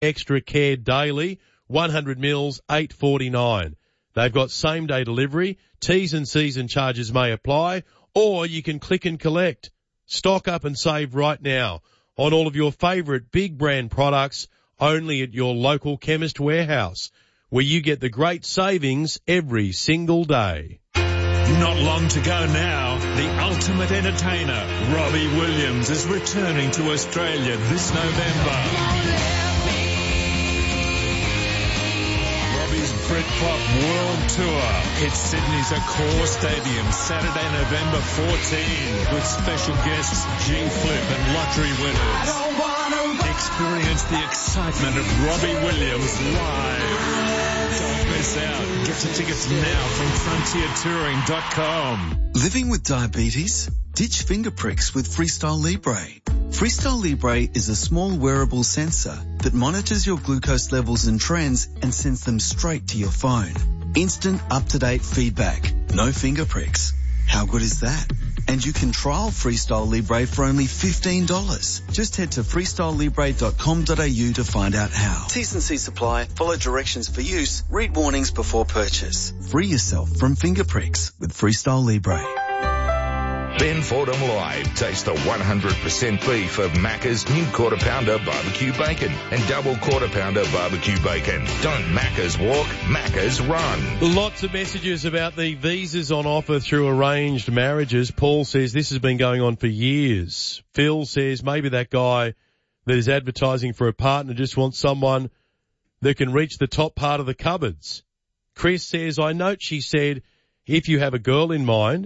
Extra Care Daily, 100 mils, $8.49. They've got same-day delivery. T's and C's and charges may apply, or you can click and collect. Stock up and save right now on all of your favourite big brand products only at your local Chemist Warehouse, where you get the great savings every single day. Not long to go now. The ultimate entertainer, Robbie Williams, is returning to Australia this November. Robbie's Britpop World Tour hits Sydney's Accor Stadium Saturday, November 14, with special guests G-Flip and lottery winners. Experience the excitement of Robbie Williams live. Don't miss out. Get your tickets now from frontiertouring.com. Living with diabetes? Ditch finger pricks with Freestyle Libre. Freestyle Libre is a small wearable sensor that monitors your glucose levels and trends and sends them straight to your phone. Instant, up-to-date feedback. No finger pricks. How good is that? And you can trial Freestyle Libre for only $15. Just head to freestylelibre.com.au to find out how. T's and C's apply. Follow directions for use. Read warnings before purchase. Free yourself from finger pricks with Freestyle Libre. Ben Fordham Live. Taste the 100% beef of Macca's new Quarter Pounder Barbecue Bacon and Double Quarter Pounder Barbecue Bacon. Don't Macca's walk, Macca's run. Lots of messages about the visas on offer through arranged marriages. Paul says this has been going on for years. Phil says maybe that guy that is advertising for a partner just wants someone that can reach the top part of the cupboards. Chris says, I note she said, if you have a girl in mind,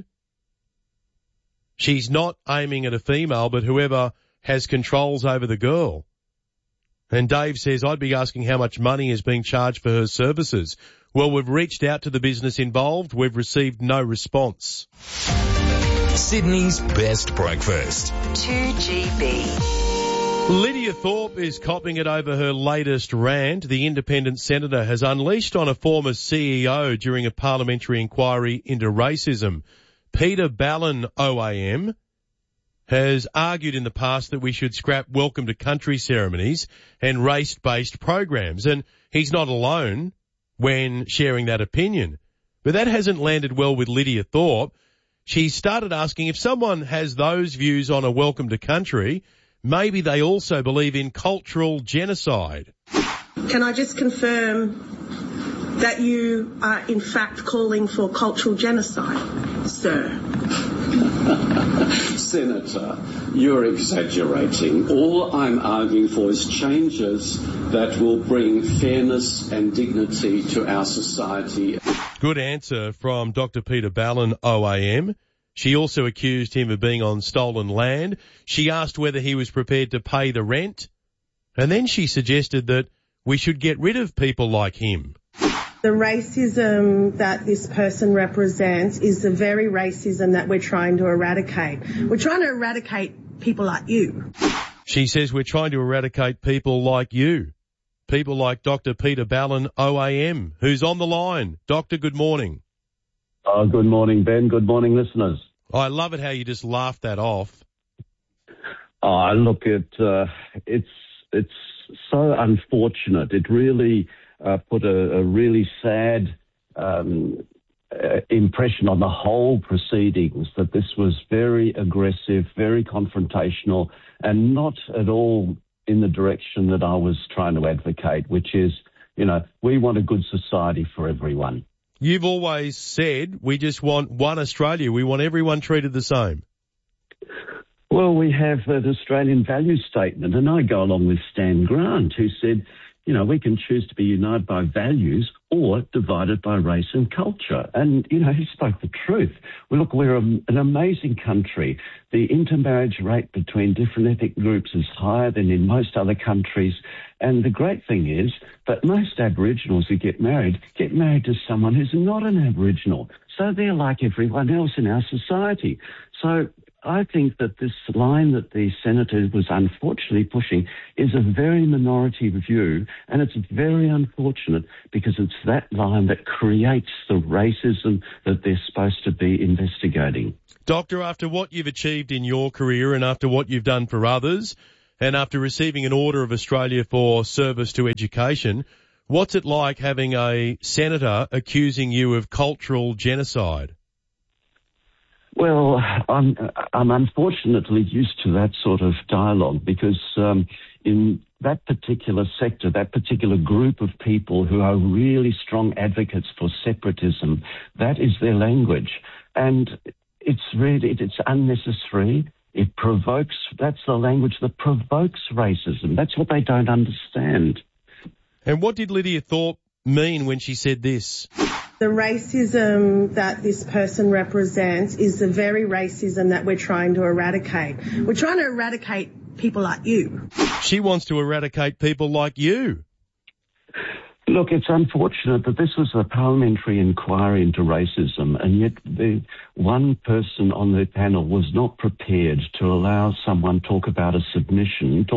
she's not aiming at a female, but whoever has controls over the girl. And Dave says, I'd be asking how much money is being charged for her services. Well, we've reached out to the business involved. We've received no response. Sydney's best breakfast. 2GB. Lydia Thorpe is copping it over her latest rant. The independent senator has unleashed on a former CEO during a parliamentary inquiry into racism. Peter Ballin OAM has argued in the past that we should scrap welcome to country ceremonies and race-based programs. And he's not alone when sharing that opinion. But that hasn't landed well with Lydia Thorpe. She started asking if someone has those views on a welcome to country, maybe they also believe in cultural genocide. Can I just confirm that you are in fact calling for cultural genocide, sir? Senator, you're exaggerating. All I'm arguing for is changes that will bring fairness and dignity to our society. Good answer from Dr. Peter Ballin, OAM. She also accused him of being on stolen land. She asked whether he was prepared to pay the rent. And then she suggested that we should get rid of people like him. The racism that this person represents is the very racism that we're trying to eradicate. We're trying to eradicate people like you. She says we're trying to eradicate people like you. People like Dr. Peter Ballin, OAM, who's on the line. Doctor, good morning. Good morning, Ben. Good morning, listeners. I love it how you just laughed that off. Look, it's so unfortunate. It really put a really sad impression on the whole proceedings, that this was very aggressive, very confrontational, and not at all in the direction that I was trying to advocate, which is, we want a good society for everyone. You've always said we just want one Australia. We want everyone treated the same. Well, we have an Australian value statement, and I go along with Stan Grant, who said, we can choose to be united by values or divided by race and culture. And, he spoke the truth. We're an amazing country. The intermarriage rate between different ethnic groups is higher than in most other countries. And the great thing is that most Aboriginals who get married to someone who's not an Aboriginal. So they're like everyone else in our society. So I think that this line that the Senator was unfortunately pushing is a very minority view, and it's very unfortunate because it's that line that creates the racism that they're supposed to be investigating. Doctor, after what you've achieved in your career and after what you've done for others, And after receiving an Order of Australia for service to education, what's it like having a senator accusing you of cultural genocide? Well, I'm unfortunately used to that sort of dialogue because in that particular sector, that particular group of people who are really strong advocates for separatism, that is their language. And it's unnecessary. It provokes, that's the language that provokes racism. That's what they don't understand. And what did Lydia Thorpe mean when she said this? The racism that this person represents is the very racism that we're trying to eradicate. We're trying to eradicate people like you. She wants to eradicate people like you. Look, it's unfortunate that this was a parliamentary inquiry into racism, and yet the one person on the panel was not prepared to allow someone talk to a submission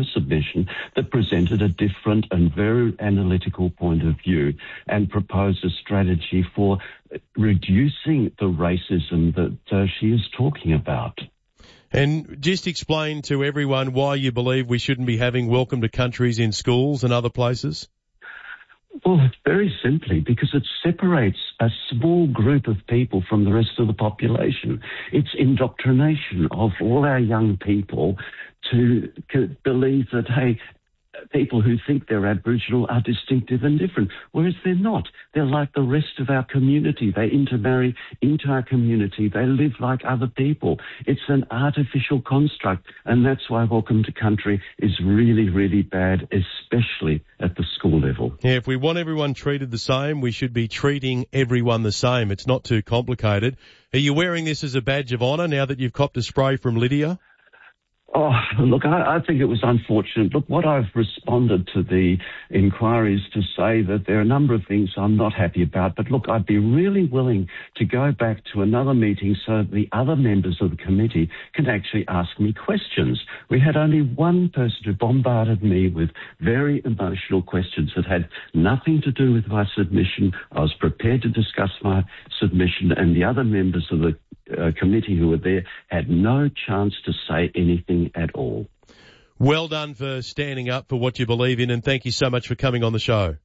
that presented a different and very analytical point of view and proposed a strategy for reducing the racism that she is talking about. And just explain to everyone why you believe we shouldn't be having welcome to countries in schools and other places. Well, very simply, because it separates a small group of people from the rest of the population. It's indoctrination of all our young people to believe that, hey, people who think they're Aboriginal are distinctive and different, whereas they're not. They're like the rest of our community. They intermarry into our community. They live like other people. It's an artificial construct, and that's why Welcome to Country is really, really bad, especially at the school level. Yeah, if we want everyone treated the same, we should be treating everyone the same. It's not too complicated. Are you wearing this as a badge of honour now that you've copped a spray from Lydia? Oh, look, I think it was unfortunate. Look, what I've responded to the inquiry is to say that there are a number of things I'm not happy about. But look, I'd be really willing to go back to another meeting so that the other members of the committee can actually ask me questions. We had only one person who bombarded me with very emotional questions that had nothing to do with my submission. I was prepared to discuss my submission, and the other members of the committee who were there had no chance to say anything at all. Well done for standing up for what you believe in, and thank you so much for coming on the show.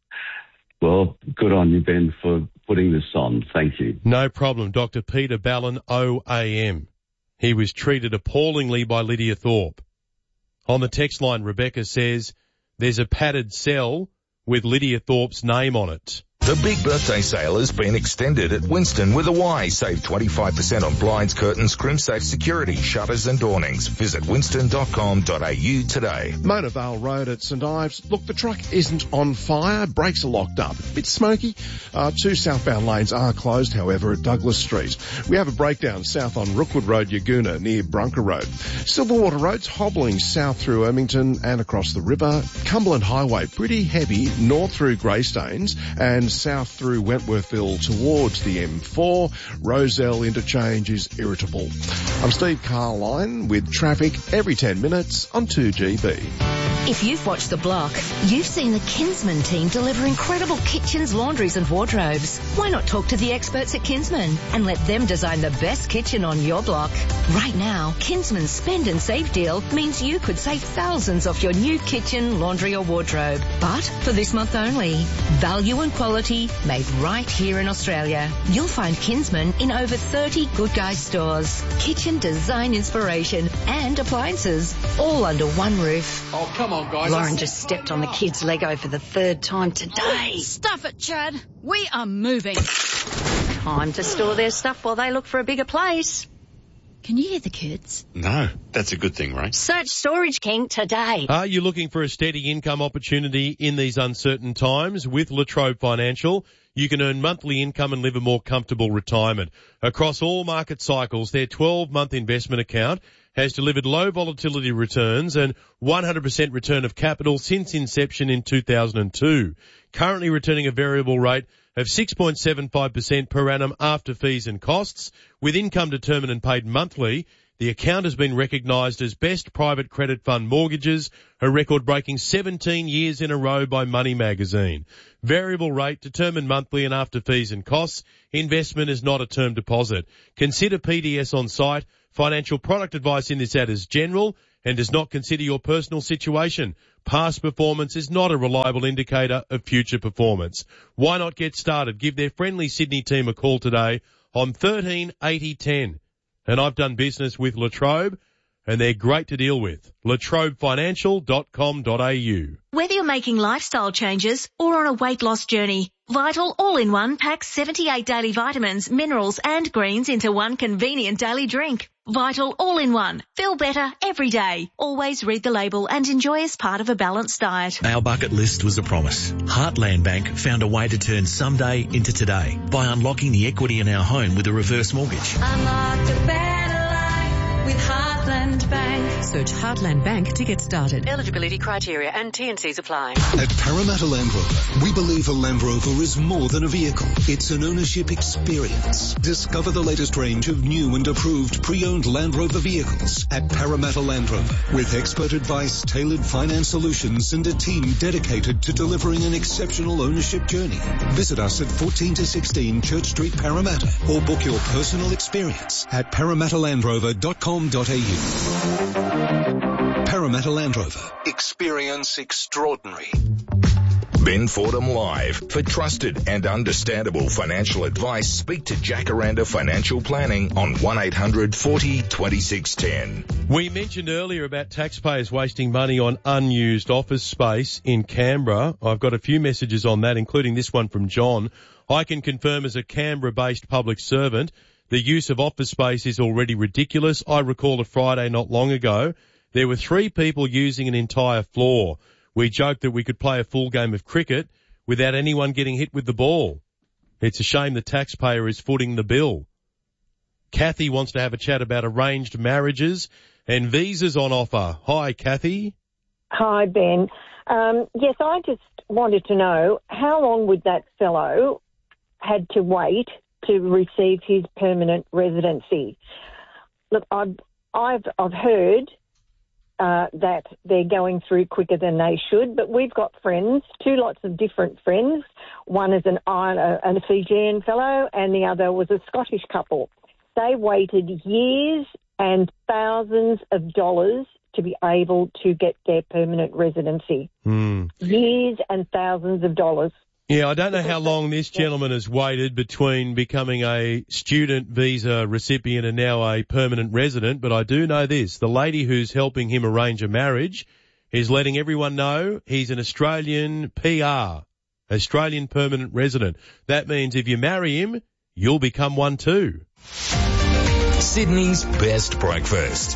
Well, good on you, Ben, for putting this on. Thank you. No problem. Dr. Peter Ballin, OAM. He was treated appallingly by Lydia Thorpe. On the text line, Rebecca says there's a padded cell with Lydia Thorpe's name on it. The big birthday sale has been extended at Winston with a Y. Save 25% on blinds, curtains, Crimsafe security, shutters and awnings. Visit winston.com.au today. Mona Vale Road at St Ives. Look, the truck isn't on fire. Brakes are locked up. A bit smoky. Two southbound lanes are closed, however, at Douglas Street. We have a breakdown south on Rookwood Road, Yagoona, near Brunker Road. Silverwater Road's hobbling south through Ermington and across the river. Cumberland Highway, pretty heavy north through Greystanes and south through Wentworthville towards the M4. Rozelle interchange is irritable. I'm Steve Carline with traffic every 10 minutes on 2GB. If you've watched The Block, you've seen the Kinsman team deliver incredible kitchens, laundries and wardrobes. Why not talk to the experts at Kinsman and let them design the best kitchen on your block? Right now, Kinsman's Spend and Save deal means you could save thousands off your new kitchen, laundry or wardrobe. But for this month only, value and quality made right here in Australia. You'll find Kinsman in over 30 Good Guys stores. Kitchen design inspiration and appliances all under one roof. Oh, come on, guys. Lauren just stepped on the kids' Lego for the third time today. Stuff it, Chad. We are moving. Time to store their stuff while they look for a bigger place. Can you hear the kids? No, that's a good thing, right? Search Storage King today. Are you looking for a steady income opportunity in these uncertain times? With La Trobe Financial, you can earn monthly income and live a more comfortable retirement. Across all market cycles, their 12-month investment account has delivered low volatility returns and 100% return of capital since inception in 2002. Currently returning a variable rate of 6.75% per annum after fees and costs. With income determined and paid monthly, the account has been recognised as Best Private Credit Fund Mortgages, a record-breaking 17 years in a row by Money Magazine. Variable rate, determined monthly and after fees and costs. Investment is not a term deposit. Consider PDS on site. Financial product advice in this ad is general and does not consider your personal situation. Past performance is not a reliable indicator of future performance. Why not get started? Give their friendly Sydney team a call today on 13 80 10. And I've done business with La Trobe, and they're great to deal with. latrobefinancial.com.au. Whether you're making lifestyle changes or on a weight loss journey, Vital All-in-One packs 78 daily vitamins, minerals and greens into one convenient daily drink. Vital All-in-One. Feel better every day. Always read the label and enjoy as part of a balanced diet. Our bucket list was a promise. Heartland Bank found a way to turn someday into today by unlocking the equity in our home with a reverse mortgage. Unlock a better life with Heartland Bank. Search Heartland Bank to get started. Eligibility criteria and T&Cs apply. At Parramatta Land Rover, we believe a Land Rover is more than a vehicle. It's an ownership experience. Discover the latest range of new and approved pre-owned Land Rover vehicles at Parramatta Land Rover. With expert advice, tailored finance solutions and a team dedicated to delivering an exceptional ownership journey. Visit us at 14 to 16 Church Street, Parramatta, or book your personal experience at parramattalandrover.com.au. Parramatta Land Rover. Experience extraordinary. Ben Fordham Live. For trusted and understandable financial advice, speak to Jacaranda Financial Planning on 1800 40 2610. We mentioned earlier about taxpayers wasting money on unused office space in Canberra. I've got a few messages on that, including this one from John. I can confirm as a Canberra-based public servant, the use of office space is already ridiculous. I recall a Friday not long ago, there were 3 people using an entire floor. We joked that we could play a full game of cricket without anyone getting hit with the ball. It's a shame the taxpayer is footing the bill. Kathy wants to have a chat about arranged marriages and visas on offer. Hi, Kathy. Hi, Ben. Yes, I just wanted to know how long would that fellow had to wait to receive his permanent residency? Look, I've heard that they're going through quicker than they should, but we've got friends, 2 lots of different friends. One is a Fijian fellow and the other was a Scottish couple. They waited years and thousands of dollars to be able to get their permanent residency. Years and thousands of dollars. Yeah, I don't know how long this gentleman has waited between becoming a student visa recipient and now a permanent resident, but I do know this. The lady who's helping him arrange a marriage is letting everyone know he's an Australian PR, Australian permanent resident. That means if you marry him, you'll become one too. Sydney's best breakfast.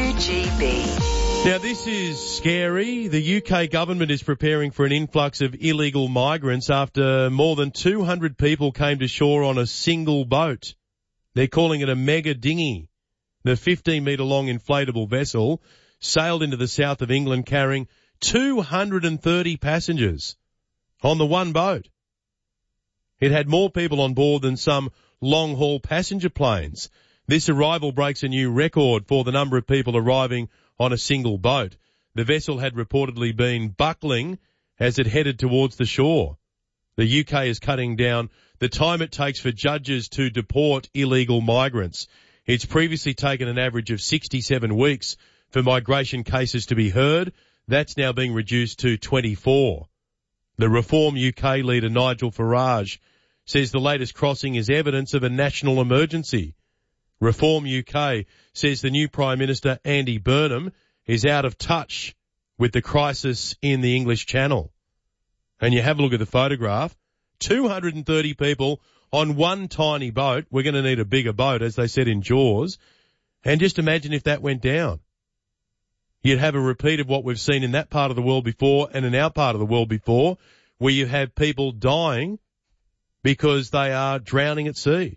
2GB. Now, this is scary. The UK government is preparing for an influx of illegal migrants after more than 200 people came to shore on a single boat. They're calling it a mega dinghy. The 15-metre-long inflatable vessel sailed into the south of England carrying 230 passengers on the one boat. It had more people on board than some long-haul passenger planes. This arrival breaks a new record for the number of people arriving on a single boat. The vessel had reportedly been buckling as it headed towards the shore. The UK is cutting down the time it takes for judges to deport illegal migrants. It's previously taken an average of 67 weeks for migration cases to be heard. That's now being reduced to 24. The Reform UK leader Nigel Farage says the latest crossing is evidence of a national emergency. Reform UK says the new Prime Minister, Andy Burnham, is out of touch with the crisis in the English Channel. And you have a look at the photograph. 230 people on one tiny boat. We're going to need a bigger boat, as they said in Jaws. And just imagine if that went down. You'd have a repeat of what we've seen in that part of the world before and in our part of the world before, where you have people dying because they are drowning at sea.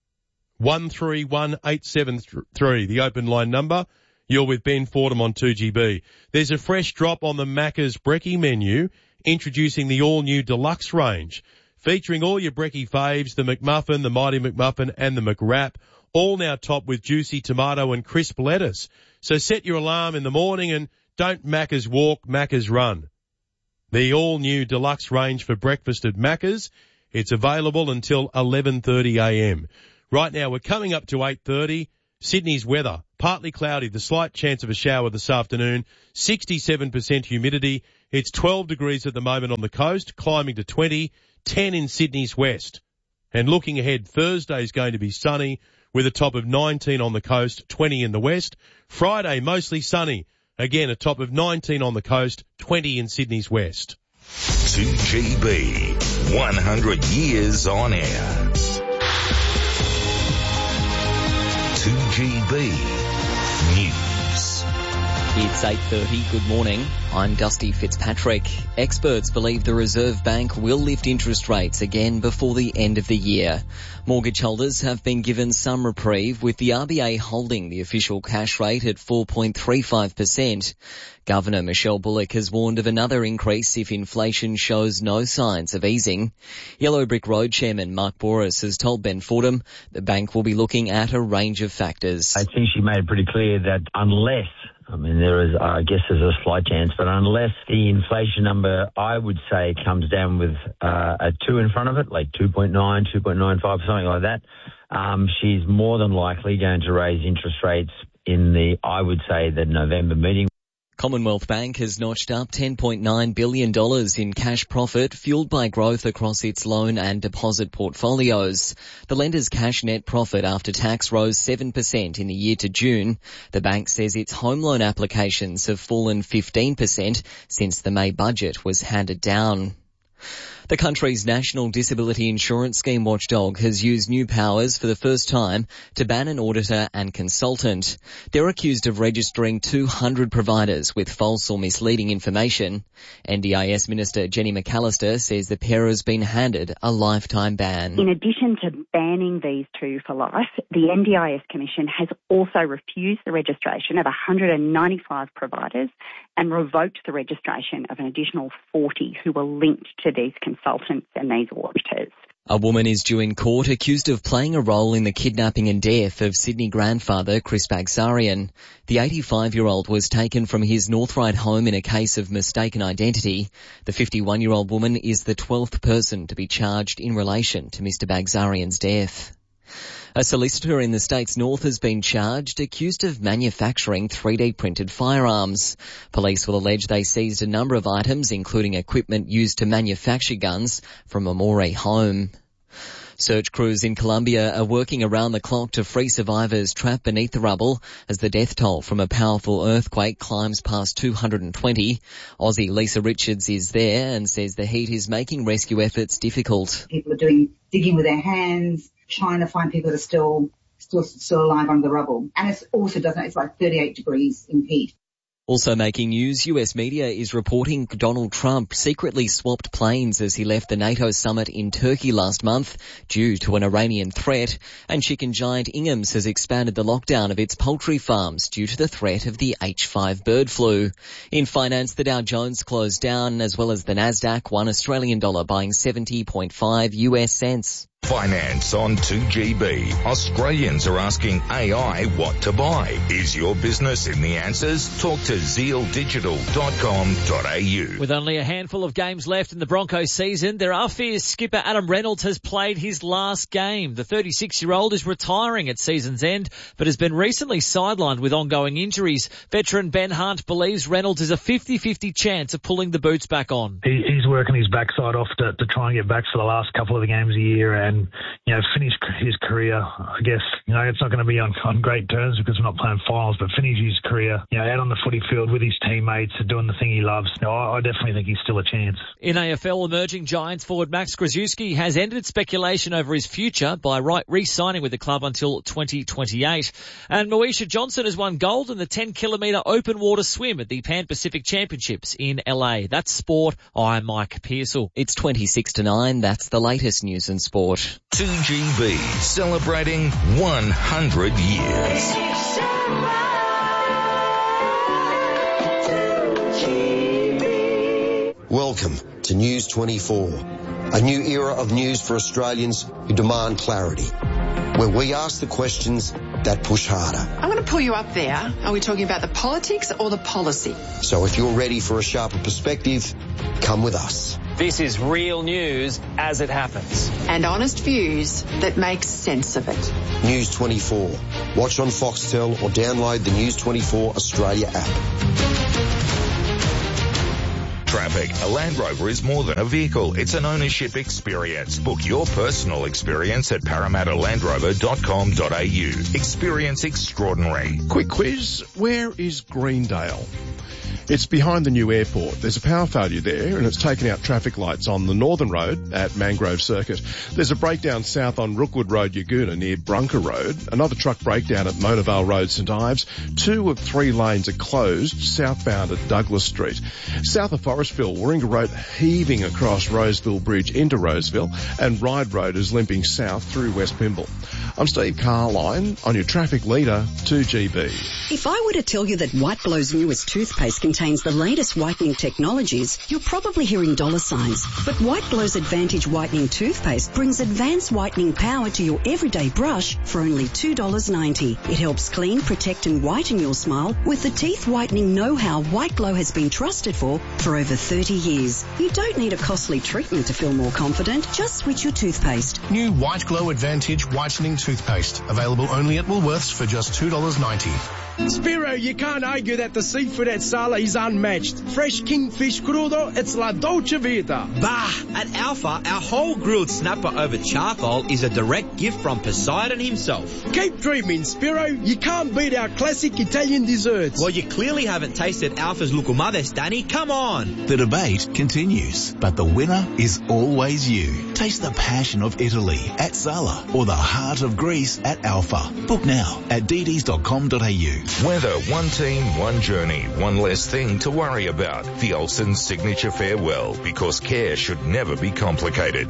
131873, the open line number. You're with Ben Fordham on 2GB. There's a fresh drop on the Macca's Brekkie menu, introducing the all-new deluxe range, featuring all your Brekkie faves, the McMuffin, the Mighty McMuffin, and the McWrap, all now topped with juicy tomato and crisp lettuce. So set your alarm in the morning and don't Macca's walk, Macca's run. The all-new deluxe range for breakfast at Macca's. It's available until 11:30 a.m. Right now, we're coming up to 8:30. Sydney's weather partly cloudy, the slight chance of a shower this afternoon, 67% humidity. It's 12 degrees at the moment on the coast, climbing to 20, 10 in Sydney's west. And looking ahead, Thursday is going to be sunny with a top of 19 on the coast, 20 in the west. Friday, mostly sunny. Again, a top of 19 on the coast, 20 in Sydney's west. 2GB, 100 years on air. 2GB News. It's 8:30. Good morning. I'm Dusty Fitzpatrick. Experts believe the Reserve Bank will lift interest rates again before the end of the year. Mortgage holders have been given some reprieve, with the RBA holding the official cash rate at 4.35%. Governor Michelle Bullock has warned of another increase if inflation shows no signs of easing. Yellow Brick Road Chairman Mark Boris has told Ben Fordham the bank will be looking at a range of factors. I think she made it pretty clear that unless, there's a slight chance, but unless the inflation number, I would say, comes down with a 2 in front of it, like 2.9, 2.95, something like that, she's more than likely going to raise interest rates in the November meeting. Commonwealth Bank has notched up $10.9 billion in cash profit, fueled by growth across its loan and deposit portfolios. The lender's cash net profit after tax rose 7% in the year to June. The bank says its home loan applications have fallen 15% since the May budget was handed down. The country's National Disability Insurance Scheme watchdog has used new powers for the first time to ban an auditor and consultant. They're accused of registering 200 providers with false or misleading information. NDIS Minister Jenny McAllister says the pair has been handed a lifetime ban. In addition to banning these two for life, the NDIS Commission has also refused the registration of 195 providers and revoked the registration of an additional 40 who were linked to these consultants and these auditors. A woman is due in court accused of playing a role in the kidnapping and death of Sydney grandfather Chris Bagzarian. The 85-year-old was taken from his Northright home in a case of mistaken identity. The 51-year-old woman is the 12th person to be charged in relation to Mr. Bagzarian's death. A solicitor in the state's north has been charged, accused of manufacturing 3D-printed firearms. Police will allege they seized a number of items, including equipment used to manufacture guns, from a Moree home. Search crews in Colombia are working around the clock to free survivors trapped beneath the rubble as the death toll from a powerful earthquake climbs past 220. Aussie Lisa Richards is there and says the heat is making rescue efforts difficult. People are digging with their hands, trying to find people that are still alive under the rubble. And it's like 38 degrees in heat. Also making news, US media is reporting Donald Trump secretly swapped planes as he left the NATO summit in Turkey last month due to an Iranian threat, and chicken giant Ingham's has expanded the lockdown of its poultry farms due to the threat of the H5 bird flu. In finance, the Dow Jones closed down, as well as the Nasdaq, $1 Australian dollar buying 70.5 US cents. Finance on 2GB. Australians are asking AI what to buy. Is your business in the answers? Talk to zealdigital.com.au. With only a handful of games left in the Broncos season, there are fears skipper Adam Reynolds has played his last game. The 36-year-old is retiring at season's end, but has been recently sidelined with ongoing injuries. Veteran Ben Hunt believes Reynolds is a 50-50 chance of pulling the boots back on. He's working his backside off to try and get back for the last couple of the games a year and, finish his career. I guess, it's not going to be on great terms because we're not playing finals, but finish his career, out on the footy field with his teammates, doing the thing he loves. I definitely think he's still a chance. In AFL, emerging Giants forward Max Krzyzewski has ended speculation over his future by re-signing with the club until 2028. And Moesha Johnson has won gold in the 10-kilometre open water swim at the Pan Pacific Championships in LA. That's sport. I'm Mike Pearsall. It's 26-9. That's the latest news in sport. 2GB, celebrating 100 years. Welcome to News 24, a new era of news for Australians who demand clarity, where we ask the questions that push harder. I'm going to pull you up there. Are we talking about the politics or the policy? So if you're ready for a sharper perspective, come with us. This is real news as it happens. And honest views that make sense of it. News 24. Watch on Foxtel or download the News 24 Australia app. Traffic. A Land Rover is more than a vehicle. It's an ownership experience. Book your personal experience at parramattalandrover.com.au. Experience extraordinary. Quick quiz. Where is Greendale? It's behind the new airport. There's a power failure there and it's taken out traffic lights on the Northern Road at Mangrove Circuit. There's a breakdown south on Rookwood Road, Yagoona near Brunker Road. Another truck breakdown at Monavale Road, St Ives. 2 of 3 lanes are closed southbound at Douglas Street. South of Forestville, Warringah Road heaving across Roseville Bridge into Roseville and Ryde Road is limping south through West Pymble. I'm Steve Carline on your traffic leader, 2GB. If I were to tell you that White Glow's newest toothpaste contains the latest whitening technologies, you're probably hearing dollar signs. But White Glow's Advantage Whitening Toothpaste brings advanced whitening power to your everyday brush for only $2.90. It helps clean, protect and whiten your smile with the teeth whitening know-how White Glow has been trusted for over 30 years. You don't need a costly treatment to feel more confident. Just switch your toothpaste. New White Glow Advantage Whitening Toothpaste. Available only at Woolworths for just $2.90. Spiro, you can't argue that the seafood at Sala is unmatched. Fresh kingfish crudo, it's la dolce vita. Bah! At Alpha, our whole grilled snapper over charcoal is a direct gift from Poseidon himself. Keep dreaming, Spiro. You can't beat our classic Italian desserts. Well, you clearly haven't tasted Alpha's Lucumades, Danny. Come on! The debate continues, but the winner is always you. Taste the passion of Italy at Sala or the heart of Greece at Alpha. Book now at dd's.com.au. Weather, one team, one journey, one less thing to worry about. The Olsen's signature farewell, because care should never be complicated.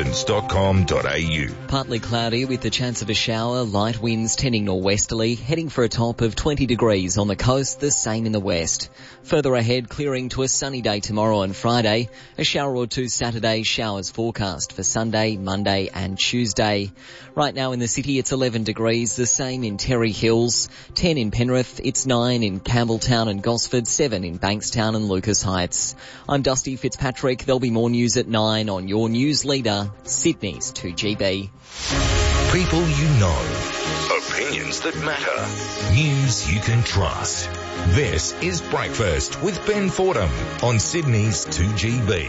Olsens.com.au. Partly cloudy with the chance of a shower, light winds tending norwesterly, heading for a top of 20 degrees on the coast, the same in the west. Further ahead, clearing to a sunny day tomorrow and Friday, a shower or two Saturday, showers forecast for Sunday, Monday and Tuesday. Right now in the city it's 11 degrees, the same in Terry Hills, 10 in Penrith, it's 9 in Campbelltown and Gosford, 7 in Bankstown and Lucas Heights. I'm Dusty Fitzpatrick. There'll be more news at 9 on your news leader, Sydney's 2GB. People you know. Opinions that matter. News you can trust. This is Breakfast with Ben Fordham on Sydney's 2GB.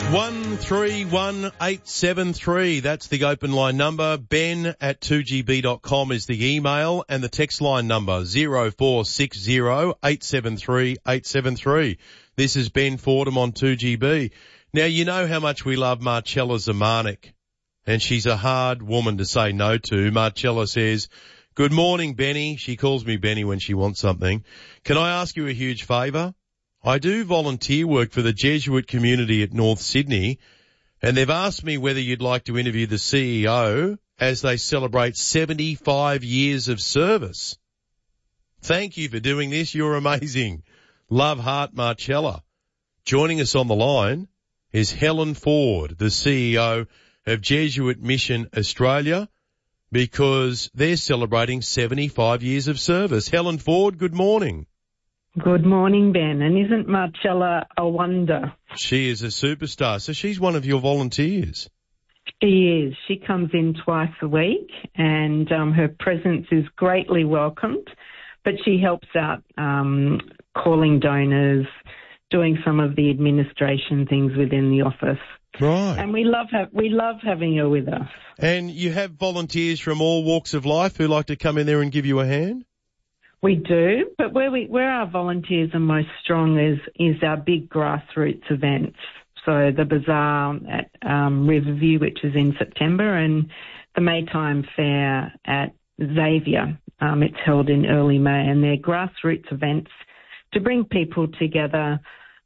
131873. That's the open line number. Ben at 2gb.com is the email, and the text line number 0460 873 873. This is Ben Fordham on 2GB. Now, you know how much we love Marcella Zamanek, and she's a hard woman to say no to. Marcella says, "Good morning, Benny." She calls me Benny when she wants something. "Can I ask you a huge favour? I do volunteer work for the Jesuit community at North Sydney, and they've asked me whether you'd like to interview the CEO as they celebrate 75 years of service. Thank you for doing this. You're amazing. Love, heart, Marcella." Joining us on the line is Helen Ford, the CEO of Jesuit Mission Australia, because they're celebrating 75 years of service. Helen Ford, good morning. Good morning, Ben. And isn't Marcella a wonder? She is a superstar. So she's one of your volunteers. She is. She comes in twice a week, and her presence is greatly welcomed. But she helps out calling donors, doing some of the administration things within the office. Right. And we love having her with us. And you have volunteers from all walks of life who like to come in there and give you a hand? We do, but where our volunteers are most strong is our big grassroots events. So the bazaar at Riverview, which is in September, and the Maytime Fair at Xavier. It's held in early May, and they're grassroots events to bring people together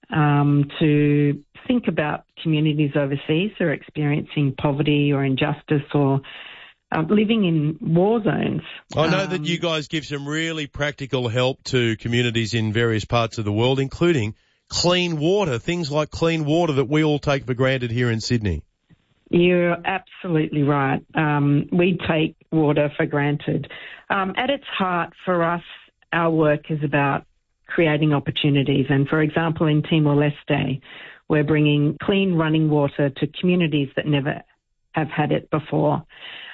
to think about communities overseas who are experiencing poverty or injustice or living in war zones. I know that you guys give some really practical help to communities in various parts of the world, including clean water, things like clean water that we all take for granted here in Sydney. You're absolutely right. We take water for granted. At its heart, for us, our work is about creating opportunities. And, for example, in Timor-Leste, We're bringing clean running water to communities that never have had it before.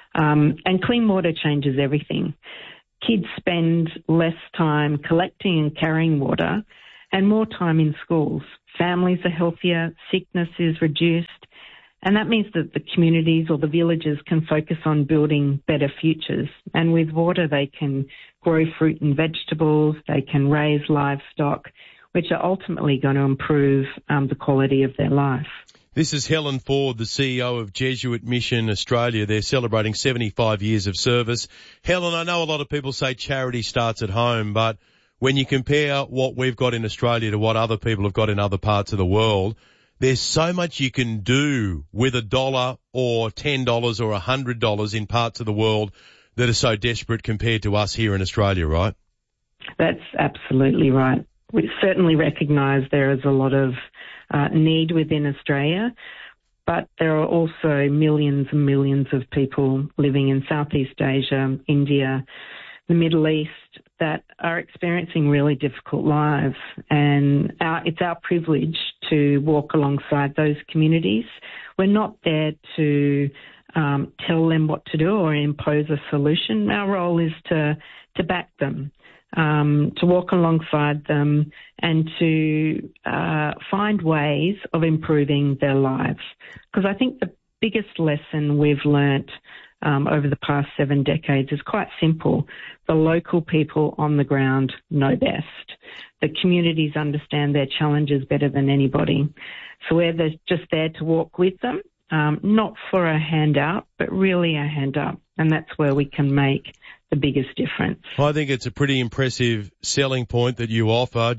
And clean water changes everything. Kids spend less time collecting and carrying water and more time in schools. Families are healthier, sickness is reduced, and that means that the communities or the villages can focus on building better futures. And with water, they can grow fruit and vegetables, they can raise livestock, which are ultimately going to improve the quality of their life. This is Helen Ford, the CEO of Jesuit Mission Australia. They're celebrating 75 years of service. Helen, I know a lot of people say charity starts at home, but when you compare what we've got in Australia to what other people have got in other parts of the world, there's so much you can do with $1 or $10 or $100 in parts of the world that are so desperate compared to us here in Australia, right? That's absolutely right. We certainly recognise there is a lot of need within Australia, but there are also millions and millions of people living in Southeast Asia, India, the Middle East that are experiencing really difficult lives, and it's our privilege to walk alongside those communities. We're not there to tell them what to do or impose a solution. Our role is to back them, to walk alongside them and to find ways of improving their lives. Because I think the biggest lesson we've learnt over the past 7 decades is quite simple. The local people on the ground know best. The communities understand their challenges better than anybody. So we're just there to walk with them, not for a handout, but really a hand up. And that's where we can make the biggest difference. I think it's a pretty impressive selling point that you offer.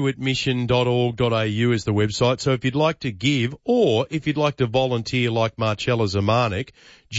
Jesuitmission.org.au is the website. So if you'd like to give or if you'd like to volunteer like Marcella Zamanek,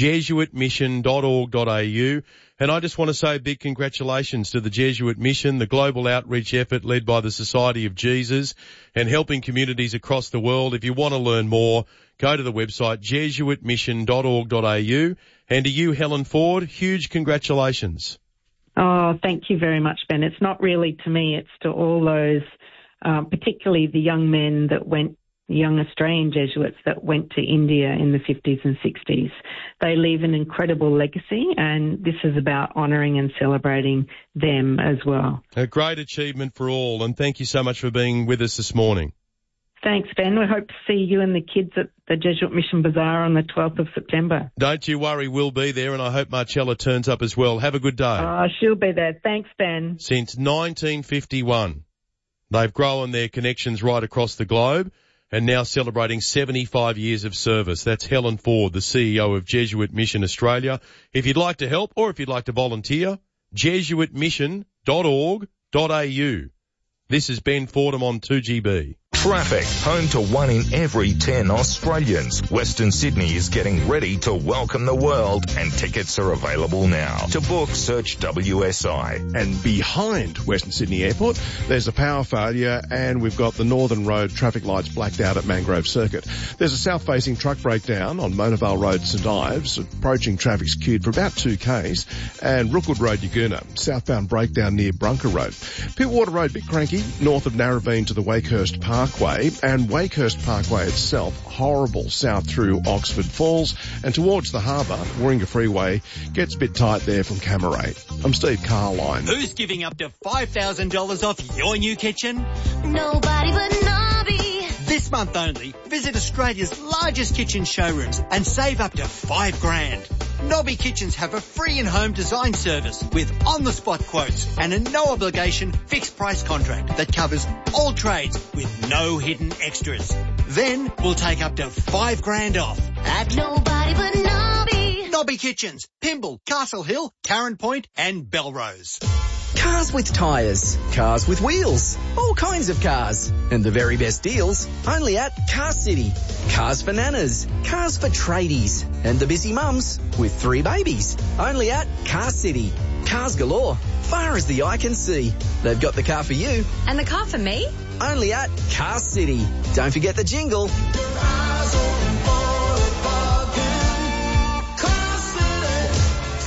Jesuitmission.org.au. And I just want to say a big congratulations to the Jesuit Mission, the global outreach effort led by the Society of Jesus and helping communities across the world. If you want to learn more, go to the website jesuitmission.org.au. And to you, Helen Ford, huge congratulations. Oh, thank you very much, Ben. It's not really to me, it's to all those, particularly the young men that went, young Australian Jesuits that went to India in the 50s and 60s. They leave an incredible legacy, and this is about honouring and celebrating them as well. A great achievement for all, and thank you so much for being with us this morning. Thanks, Ben. We hope to see you and the kids at the Jesuit Mission Bazaar on the 12th of September. Don't you worry, we'll be there, and I hope Marcella turns up as well. Have a good day. She'll be there. Thanks, Ben. Since 1951, they've grown their connections right across the globe and now celebrating 75 years of service. That's Helen Ford, the CEO of Jesuit Mission Australia. If you'd like to help or if you'd like to volunteer, jesuitmission.org.au. This is Ben Fordham on 2GB. Traffic, home to 1 in every 10 Australians. Western Sydney is getting ready to welcome the world, and tickets are available now. To book, search WSI. And behind Western Sydney Airport, there's a power failure, and we've got the Northern Road traffic lights blacked out at Mangrove Circuit. There's a south-facing truck breakdown on Monavale Road, St Ives. Approaching traffic's queued for about 2 k's. And Rookwood Road, Yagoona, southbound breakdown near Brunker Road. Pittwater Road, bit cranky, north of Narrabeen to the Wakehurst Parkway, and Wakehurst Parkway itself, horrible south through Oxford Falls and towards the harbour. Warringah Freeway gets a bit tight there from Camaray. I'm Steve Carline. Who's giving up to $5,000 off your new kitchen? Nobody but Nobby. This month only, visit Australia's largest kitchen showrooms and save up to $5,000. Nobby Kitchens have a free in-home design service with on-the-spot quotes and a no-obligation fixed-price contract that covers all trades with no hidden extras. Then we'll take up to $5,000 off at Nobody but Nobby. Nobby Kitchens, Pymble, Castle Hill, Karen Point and Belrose. Cars with tyres, cars with wheels, all kinds of cars. And the very best deals only at Car City. Cars for nanas, cars for tradies, and the busy mums with 3 babies. Only at Car City. Cars galore, far as the eye can see. They've got the car for you. And the car for me? Only at Car City. Don't forget the jingle.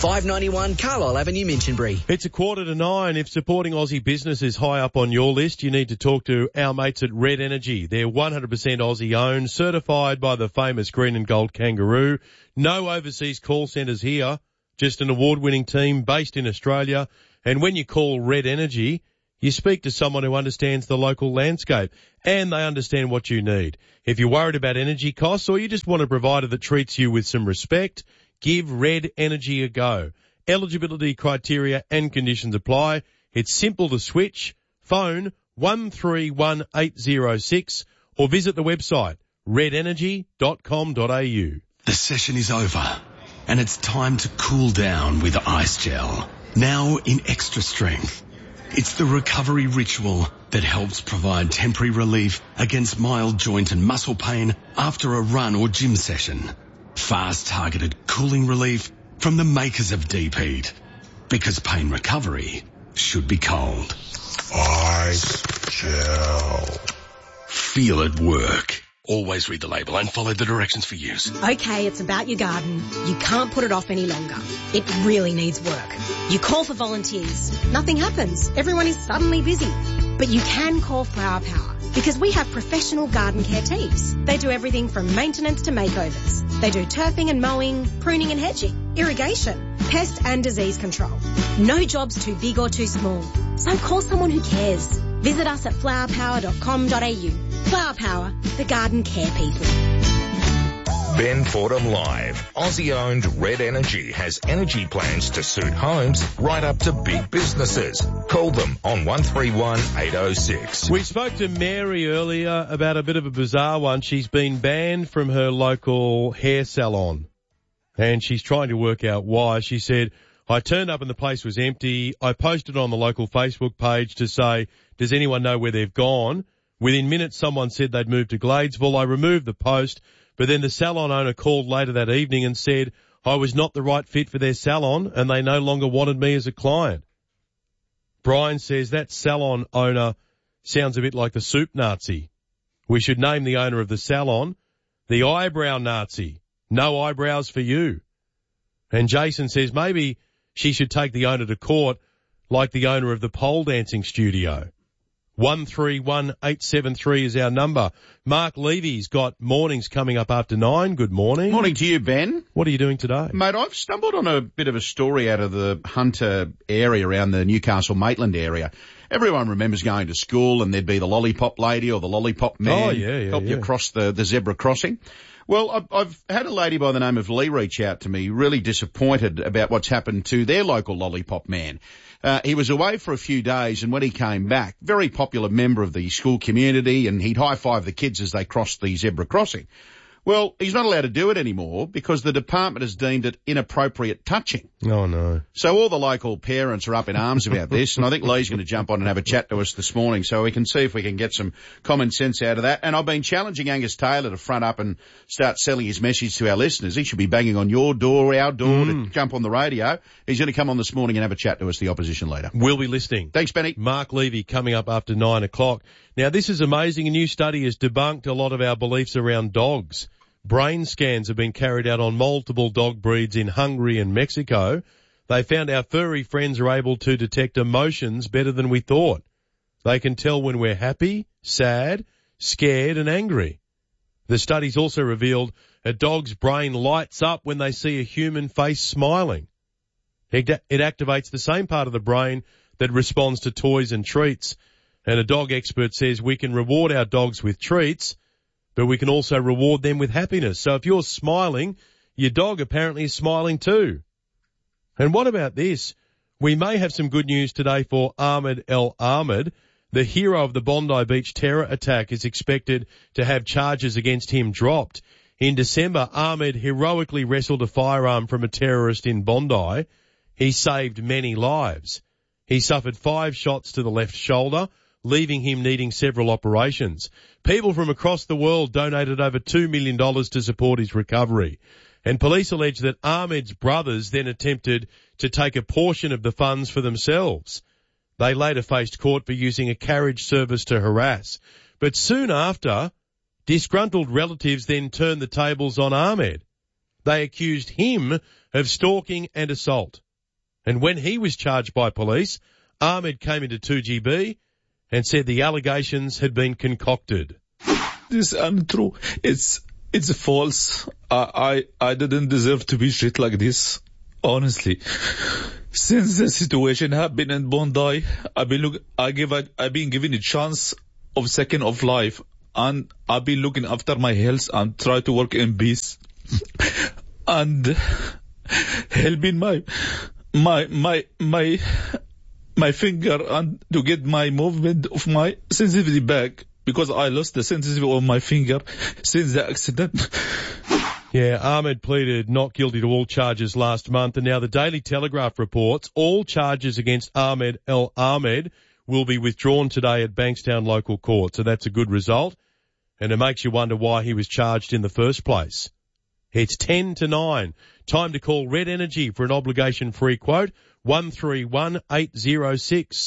591 Carlisle Avenue, Minchinbury. It's 8:45. If supporting Aussie business is high up on your list, you need to talk to our mates at Red Energy. They're 100% Aussie owned, certified by the famous Green and Gold Kangaroo. No overseas call centres here, just an award-winning team based in Australia. And when you call Red Energy, you speak to someone who understands the local landscape and they understand what you need. If you're worried about energy costs or you just want a provider that treats you with some respect, give Red Energy a go. Eligibility criteria and conditions apply. It's simple to switch. Phone 131806 or visit the website redenergy.com.au. The session is over and it's time to cool down with Ice Gel. Now in extra strength. It's the recovery ritual that helps provide temporary relief against mild joint and muscle pain after a run or gym session. Fast targeted cooling relief from the makers of Deep Heat. Because pain recovery should be cold. Ice Gel. Feel it work. Always read the label and follow the directions for use. Okay, it's about your garden. You can't put it off any longer. It really needs work. You call for volunteers. Nothing happens. Everyone is suddenly busy. But you can call Flower Power because we have professional garden care teams. They do everything from maintenance to makeovers. They do turfing and mowing, pruning and hedging, irrigation, pest and disease control. No job's too big or too small. So call someone who cares. Visit us at flowerpower.com.au. Flower Power, the garden care people. Ben Fordham Live. Aussie-owned Red Energy has energy plans to suit homes right up to big businesses. Call them on 131806. We spoke to Mary earlier about a bit of a bizarre one. She's been banned from her local hair salon, and she's trying to work out why. She said, I turned up and the place was empty. I posted on the local Facebook page to say, does anyone know where they've gone? Within minutes, someone said they'd moved to Gladesville. I removed the post, but then the salon owner called later that evening and said I was not the right fit for their salon and they no longer wanted me as a client. Brian says that salon owner sounds a bit like the soup Nazi. We should name the owner of the salon the eyebrow Nazi. No eyebrows for you. And Jason says maybe she should take the owner to court like the owner of the pole dancing studio. 131873 is our number. Mark Levy's got mornings coming up after 9. Good morning. Morning to you, Ben. What are you doing today? Mate, I've stumbled on a bit of a story out of the Hunter area around the Newcastle Maitland area. Everyone remembers going to school and there'd be the lollipop lady or the lollipop man help you across the zebra crossing. Well, I've had a lady by the name of Lee reach out to me, really disappointed about what's happened to their local lollipop man. He was away for a few days, and when he came back, very popular member of the school community, and he'd high-five the kids as they crossed the zebra crossing. Well, he's not allowed to do it anymore because the department has deemed it inappropriate touching. Oh, no. So all the local parents are up in arms about this, and I think Lee's going to jump on and have a chat to us this morning so we can see if we can get some common sense out of that. And I've been challenging Angus Taylor to front up and start selling his message to our listeners. He should be banging on your door, our door, to jump on the radio. He's going to come on this morning and have a chat to us, the opposition leader. We'll be listening. Thanks, Benny. Mark Levy coming up after 9 o'clock. Now, this is amazing. A new study has debunked a lot of our beliefs around dogs. Brain scans have been carried out on multiple dog breeds in Hungary and Mexico. They found our furry friends are able to detect emotions better than we thought. They can tell when we're happy, sad, scared and angry. The studies also revealed a dog's brain lights up when they see a human face smiling. It activates the same part of the brain that responds to toys and treats. And a dog expert says we can reward our dogs with treats, but we can also reward them with happiness. So if you're smiling, your dog apparently is smiling too. And what about this? We may have some good news today for Ahmed El Ahmed. The hero of the Bondi Beach terror attack is expected to have charges against him dropped. In December, Ahmed heroically wrestled a firearm from a terrorist in Bondi. He saved many lives. He suffered 5 shots to the left shoulder, leaving him needing several operations. People from across the world donated over $2 million to support his recovery. And police allege that Ahmed's brothers then attempted to take a portion of the funds for themselves. They later faced court for using a carriage service to harass. But soon after, disgruntled relatives then turned the tables on Ahmed. They accused him of stalking and assault. And when he was charged by police, Ahmed came into 2GB and said the allegations had been concocted. This is untrue. It's false. I didn't deserve to be treated like this. Honestly, since the situation happened in Bondi, I've been given a chance of second of life, and I've been looking after my health and try to work in peace and helping my finger and to get my movement of my sensitivity back, because I lost the sensitivity of my finger since the accident. Yeah, Ahmed pleaded not guilty to all charges last month, and now the Daily Telegraph reports all charges against Ahmed El Ahmed will be withdrawn today at Bankstown Local Court. So that's a good result, and it makes you wonder why he was charged in the first place. It's 10-9. Time to call Red Energy for an obligation-free quote, 131806.